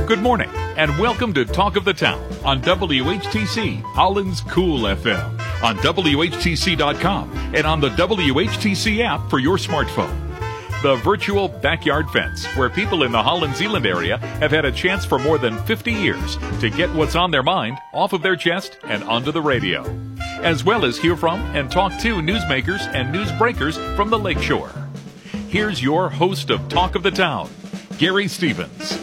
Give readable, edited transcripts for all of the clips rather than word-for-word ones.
Good morning, and welcome to Talk of the Town on WHTC, Holland's Cool FM, on WHTC.com, and on the WHTC app for your smartphone. The virtual backyard fence, where people in the Holland Zeeland area have had a chance for more than 50 years to get what's on their mind off of their chest and onto the radio, as well as hear from and talk to newsmakers and newsbreakers from the Lakeshore. Here's your host of Talk of the Town, Gary Stevens.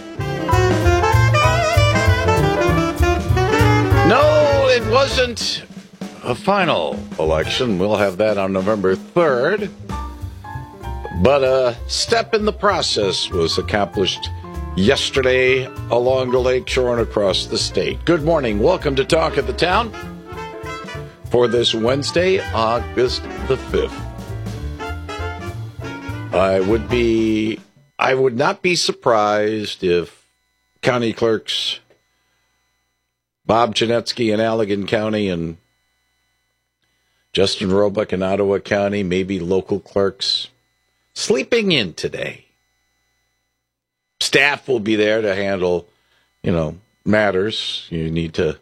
No, it wasn't a final election. We'll have that on November 3rd. But a step in the process was accomplished yesterday along the lakeshore and across the state. Good morning. Welcome to Talk of the Town for this Wednesday, August the 5th. I would not be surprised if county clerks Bob Janetsky in Allegan County and Justin Roebuck in Ottawa County, maybe local clerks, sleeping in today. Staff will be there to handle, matters. You need to,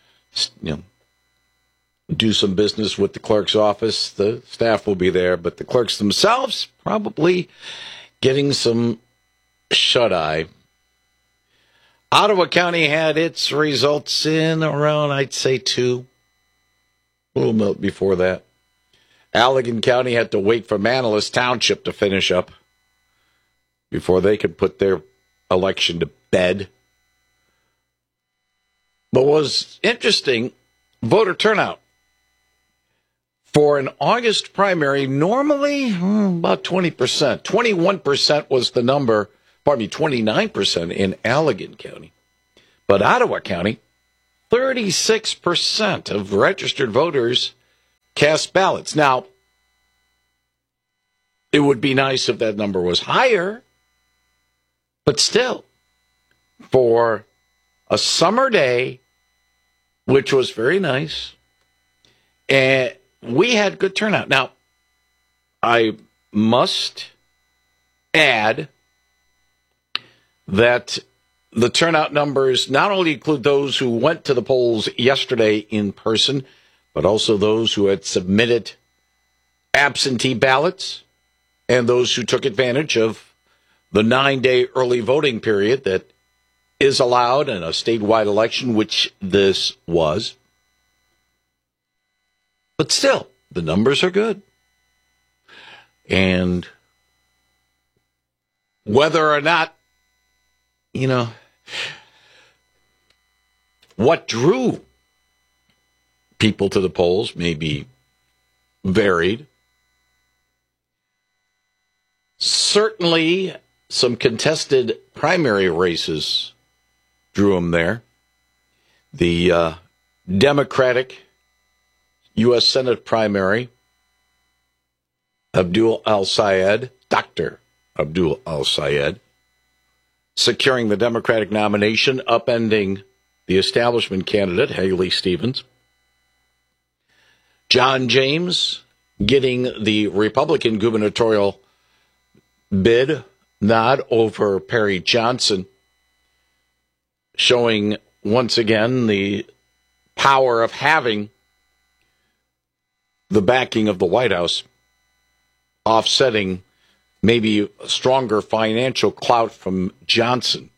do some business with the clerk's office. The staff will be there, but the clerks themselves probably getting some shut-eye. Ottawa County had its results in around, I'd say, 2. A little bit before that. Allegan County had to wait for Manlius Township to finish up before they could put their election to bed. But what was interesting, voter turnout. For an August primary, normally about 20%. 21% was the number. 29% in Allegan County. But Ottawa County, 36% of registered voters cast ballots. Now, it would be nice if that number was higher, but still, for a summer day, which was very nice, and we had good turnout. Now, I must add that the turnout numbers not only include those who went to the polls yesterday in person, but also those who had submitted absentee ballots and those who took advantage of the 9-day early voting period that is allowed in a statewide election, which this was. But still, the numbers are good. And whether or not what drew people to the polls may be varied. Certainly, some contested primary races drew them there. The Democratic U.S. Senate primary, Dr. Abdul Al-Sayed, securing the Democratic nomination, upending the establishment candidate, Haley Stevens. John James getting the Republican gubernatorial bid nod over Perry Johnson, showing once again the power of having the backing of the White House, offsetting maybe a stronger financial clout from Johnson.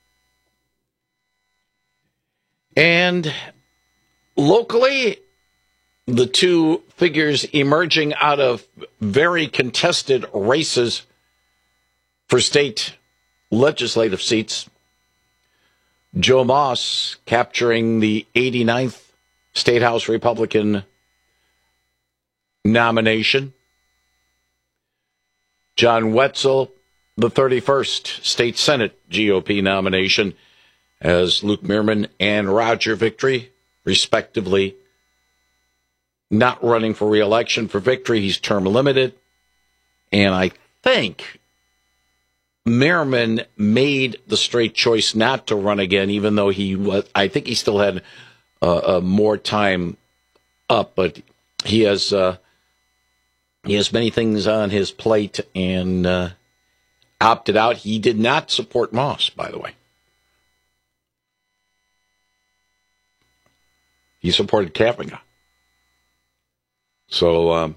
And locally, the two figures emerging out of very contested races for state legislative seats. Joe Moss capturing the 89th State House Republican nomination. John Wetzel, the 31st State Senate GOP nomination, as Luke Meerman and Roger Victory, respectively, not running for re-election. For Victory, he's term limited. And I think Meerman made the straight choice not to run again, even though I think he still had more time up, but he has many things on his plate and opted out. He did not support Moss, by the way. He supported Kavanagh. So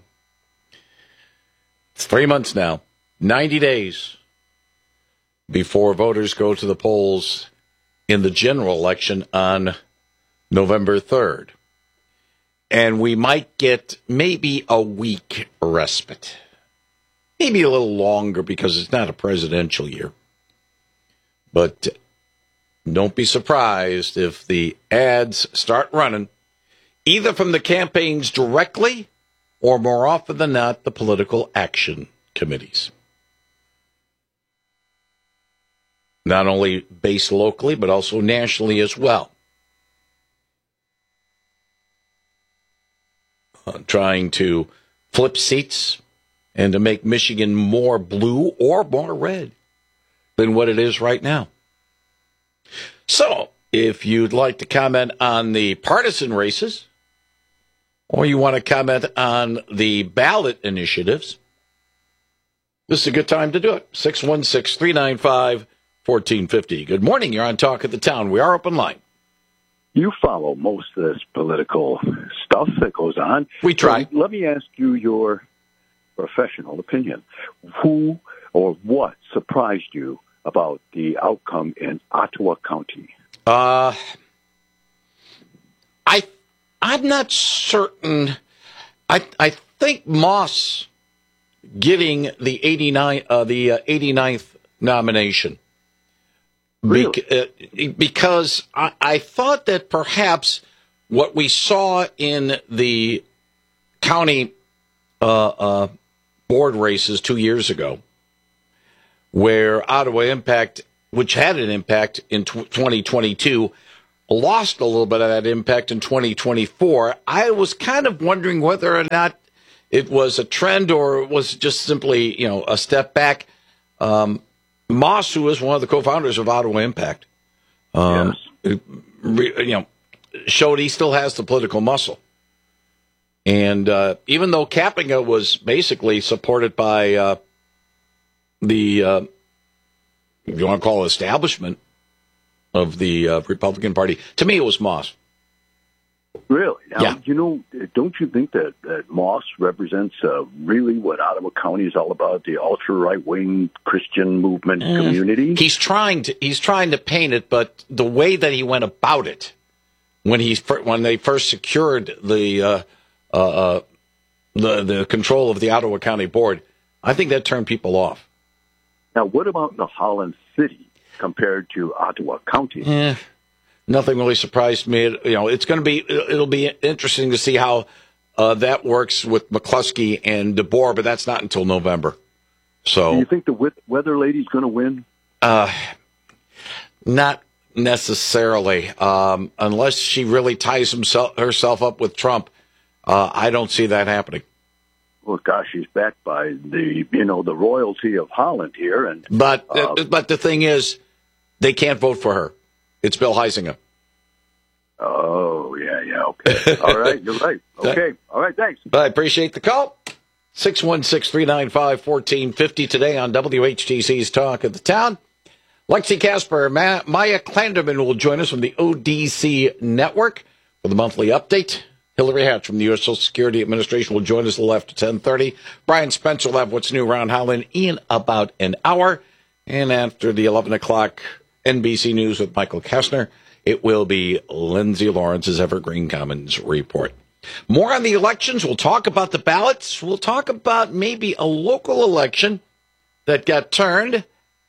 it's 3 months now, 90 days before voters go to the polls in the general election on November 3rd. And we might get maybe a week respite. Maybe a little longer because it's not a presidential year. But don't be surprised if the ads start running, either from the campaigns directly or more often than not, the political action committees. Not only based locally, but also nationally as well. Trying to flip seats and to make Michigan more blue or more red than what it is right now. So, if you'd like to comment on the partisan races, or you want to comment on the ballot initiatives, this is a good time to do it. 616-395-1450. Good morning. You're on Talk of the Town. We are open line. You follow most of this political stuff that goes on. We try. So let me ask you your professional opinion. Who or what surprised you about the outcome in Ottawa County? I'm not certain. I think Moss getting the 89th nomination. Really? Because I thought that perhaps what we saw in the county board races 2 years ago, where Ottawa Impact, which had an impact in 2022, lost a little bit of that impact in 2024. I was kind of wondering whether or not it was a trend or it was just simply, a step back. Moss, who is one of the co-founders of Ottawa Impact, Yes. Showed he still has the political muscle. And even though Kavanagh was basically supported by the, if you want to call it establishment of the Republican Party, to me it was Moss. Really? Now, Yeah. Don't you think that Moss represents really what Ottawa County is all about, the ultra-right-wing Christian movement community? He's trying to paint it, but the way that he went about it, when they first secured the control of the Ottawa County Board, I think that turned people off. Now, what about the Holland City compared to Ottawa County? Nothing really surprised me. It'll be interesting to see how that works with McCluskey and DeBoer, but that's not until November. So, do you think the weather lady's going to win? Not necessarily, unless she really ties herself up with Trump. I don't see that happening. Well, gosh, she's backed by the royalty of Holland here, But the thing is, they can't vote for her. It's Bill Huizenga. Oh, yeah, okay. All right, you're right. Okay, all right, thanks. I appreciate the call. 616-395-1450 today on WHTC's Talk of the Town. Lexi Casper, Maya Klanderman will join us from the ODC Network for the monthly update. Hillary Hatch from the U.S. Social Security Administration will join us a little after 10:30. Brian Spencer will have what's new around Holland in about an hour. And after the 11 o'clock NBC News with Michael Kastner, it will be Lindsay Lawrence's Evergreen Commons report. More on the elections. We'll talk about the ballots. We'll talk about maybe a local election that got turned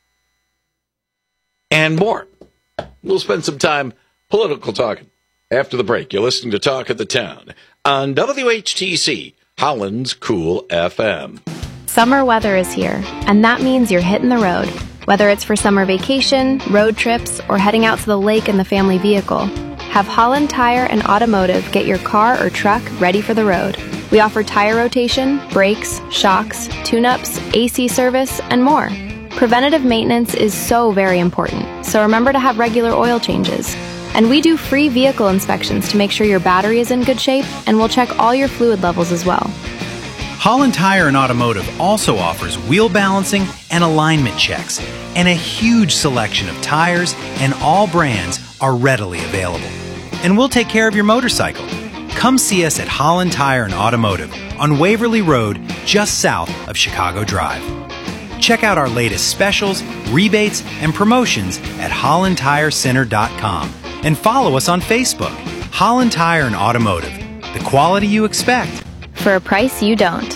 and more. We'll spend some time political talking after the break. You're listening to Talk of the Town on WHTC, Holland's Cool FM. Summer weather is here, and that means you're hitting the road. Whether it's for summer vacation, road trips, or heading out to the lake in the family vehicle, have Holland Tire and Automotive get your car or truck ready for the road. We offer tire rotation, brakes, shocks, tune-ups, AC service, and more. Preventative maintenance is so very important, so remember to have regular oil changes. And we do free vehicle inspections to make sure your battery is in good shape, and we'll check all your fluid levels as well. Holland Tire and Automotive also offers wheel balancing and alignment checks, and a huge selection of tires and all brands are readily available. and we'll take care of your motorcycle. Come see us at Holland Tire and Automotive on Waverly Road, just south of Chicago Drive. Check out our latest specials, rebates, and promotions at hollandtirecenter.com and follow us on Facebook. Holland Tire and Automotive, the quality you expect For a price you don't.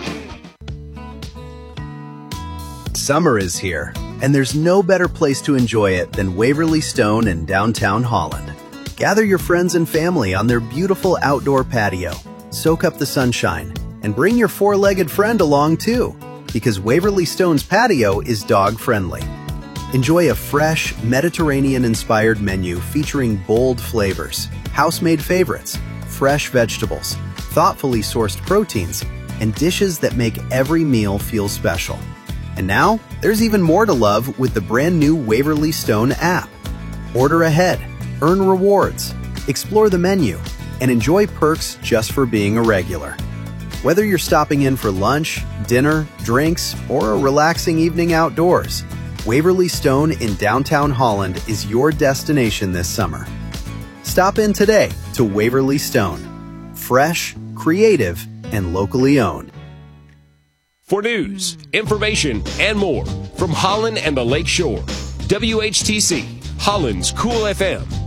Summer is here, and there's no better place to enjoy it than Waverly Stone in downtown Holland. Gather your friends and family on their beautiful outdoor patio, soak up the sunshine, and bring your four-legged friend along too, because Waverly Stone's patio is dog-friendly. Enjoy a fresh, Mediterranean-inspired menu featuring bold flavors, house-made favorites, fresh vegetables, thoughtfully sourced proteins, and dishes that make every meal feel special. And now, there's even more to love with the brand new Waverly Stone app. Order ahead, earn rewards, explore the menu, and enjoy perks just for being a regular. Whether you're stopping in for lunch, dinner, drinks, or a relaxing evening outdoors, Waverly Stone in downtown Holland is your destination this summer. Stop in today to Waverly Stone. Fresh, creative, and locally owned. For news, information, and more from Holland and the Lake Shore, WHTC, Holland's Cool FM.